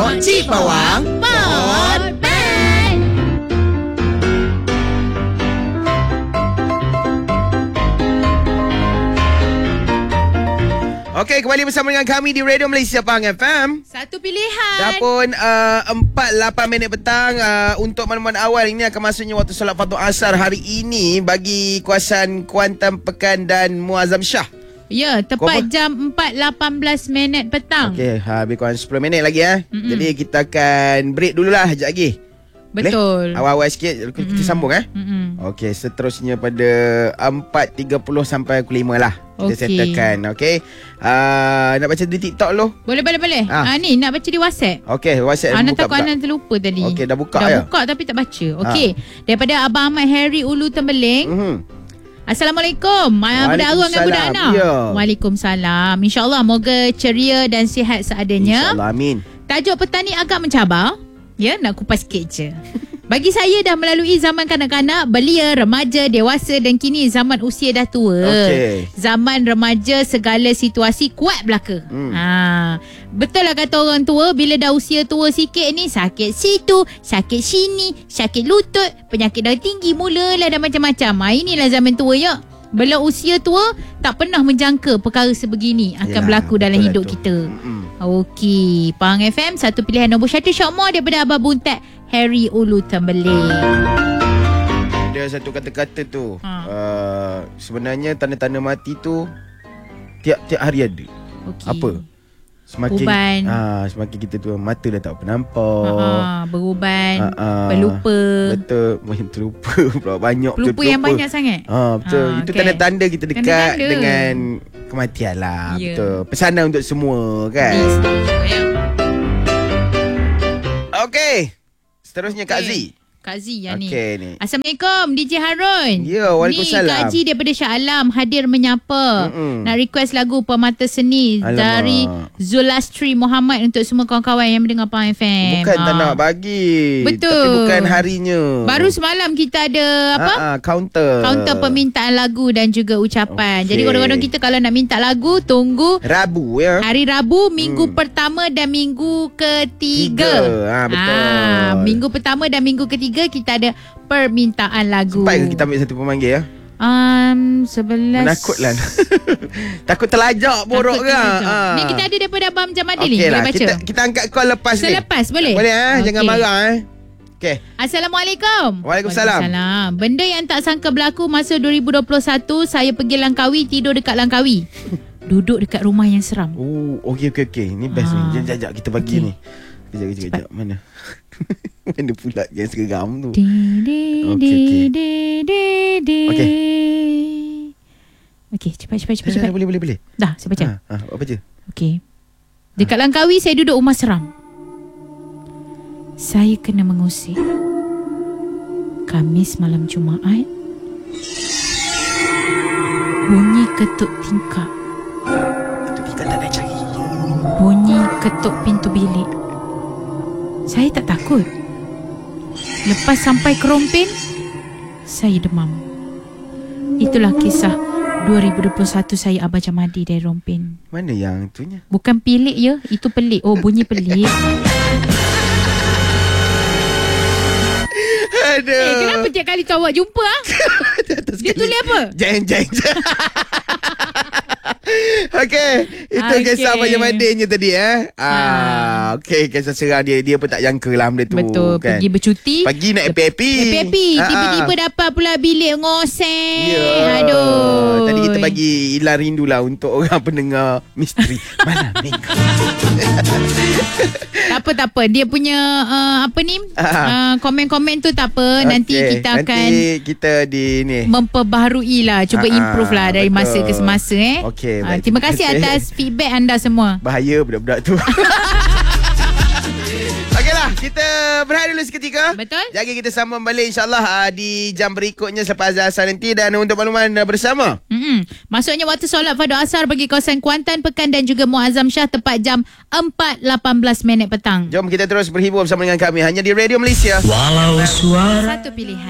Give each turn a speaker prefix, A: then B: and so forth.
A: Cik Bawang Pot Band. Okey, kembali bersama dengan kami di Radio Malaysia Pahang FM.
B: Satu pilihan.
A: Dah pun 4.8 minit petang. Untuk makluman awal, ini akan masuknya waktu solat fardu asar hari ini bagi kuasan Kuantan Pekan dan Muazzam Shah.
B: Ya, tepat jam 4.18 minit petang.
A: Okey, lebih kurang 10 minit lagi Jadi kita akan break dululah sekejap lagi.
B: Betul.
A: Boleh? Awal-awal sikit kita sambung Okey, seterusnya pada 4.30 sampai pukul 5 lah. Kita settlekan. Okey. Nak baca di TikTok lu?
B: Boleh. Ni nak baca di WhatsApp.
A: Okey, WhatsApp
B: Anak
A: buka.
B: takut Anak terlupa tadi.
A: Okey, dah buka
B: dah
A: ya?
B: buka tapi tak baca. Okey. Daripada Abang Ahmad Harry Ulu Tembeling. Assalamualaikum. Berdarah dengan budak anak.
A: Ya.
B: Waalaikumsalam. InsyaAllah moga ceria dan sihat seadanya.
A: InsyaAllah, amin.
B: Tajuk petani agak mencabar. Ya, nak kupas sikit je. Bagi saya dah melalui zaman kanak-kanak, belia, remaja, dewasa dan kini zaman usia dah tua. Zaman remaja segala situasi kuat belaka. Betul lah kata orang tua, bila dah usia tua sikit ni, sakit situ, sakit sini, sakit lutut, penyakit darah tinggi, mulalah dah macam-macam. Inilah zaman tua ya. Bila usia tua, tak pernah menjangka perkara sebegini akan berlaku dalam hidup kita. Okey, Pahang FM, satu pilihan nombor 1 Syokmor daripada Abang Buntat Harry Ulu Tembeling.
A: Ada satu kata-kata tu. Sebenarnya tanda-tanda mati tu tiap-tiap hari ada. Apa? Semakin semakin kita tua, mata dah tak nampak.
B: Beruban, berlupa.
A: Betul, macam terlupa pula banyak.
B: Pelupa yang banyak sangat.
A: Betul. Itu tanda-tanda kita dekat dengan kematian lah. Betul. Pesanan untuk semua kan. Okey. Seterusnya Kak Z.
B: Kak Z yang ni.
A: Ni.
B: Assalamualaikum DJ Harun.
A: Ya, waalaikumsalam.
B: Ni Kak Z daripada Shah Alam hadir menyapa. Nak request lagu Permata Seni dari Zulastri Muhammad untuk semua kawan-kawan yang mendengar Pahang FM.
A: Bukan tak nak bagi.
B: Betul.
A: Tapi bukan harinya.
B: Baru semalam kita ada counter permintaan lagu dan juga ucapan. Jadi kadang-kadang kita kalau nak minta lagu, tunggu
A: Rabu ya.
B: Hari Rabu, minggu pertama dan minggu ketiga.
A: Betul.
B: Minggu pertama dan minggu ketiga kita ada permintaan lagu.
A: Sempat ke kita ambil satu pemanggil ya?
B: 11.
A: Menakutlah. Takut terlajak borok ke?
B: Ni kita ada daripada Abang Jamadil ni.
A: Okey lah,
B: baca.
A: kita angkat call lepas ni.
B: Selepas boleh?
A: Boleh jangan marah Okey.
B: Assalamualaikum.
A: Waalaikumsalam.
B: Benda yang tak sangka berlaku masa 2021, saya pergi Langkawi, tidur dekat Langkawi. Duduk dekat rumah yang seram.
A: Okey. Ni best ni. Jap kita bagi ni. Kejap. Mana? Mana pula yang segeram tu?
B: Okey, cepat.
A: Boleh.
B: Dah, saya baca.
A: Apa je?
B: Okey. Dekat Langkawi saya duduk rumah seram. Saya kena mengusir. Khamis malam Jumaat. Bunyi ketuk tingkap.
A: Ketuk tingkap tak nak cari.
B: Bunyi ketuk pintu bilik. Saya tak takut. Lepas sampai ke Rompin, saya demam. Itulah kisah 2021 saya Abah Jamadi dari Rompin.
A: Mana yang itunya?
B: Bukan pilik ya, itu pelik. Bunyi pelik.
A: Aduh.
B: Kenapa tiap kali tu awak jumpa dia tulis apa?
A: Jeng. Okey, itu kisah Abang Jamadilnya tadi okey, kisah seram dia pun tak jangka lah benda tu.
B: Betul, kan? Pergi bercuti,
A: pagi nak happy.
B: Tiba-tiba dapat pula bilik ngoseng. Aduh.
A: Tadi kita bagi hilang rindu lah untuk orang pendengar misteri malam minggu.
B: Tak apa. Dia punya komen-komen tu tak apa. Nanti kita akan memperbaharui lah. Cuba improve lah dari masa ke semasa.
A: Okey.
B: Terima kasih atas feedback anda semua.
A: Bahaya budak-budak tu. Okeylah, kita berehat dulu seketika.
B: Betul.
A: Jadi kita sambung balik insyaAllah di jam berikutnya selepas azan asar nanti. Dan untuk makluman bersama,
B: masuknya waktu solat fardu asar bagi kawasan Kuantan Pekan dan juga Muazzam Shah tepat jam 4.18 minit petang.
A: Jom kita terus berhibur bersama dengan kami hanya di Radio Malaysia.
C: Walau suara
B: Satu pilihan.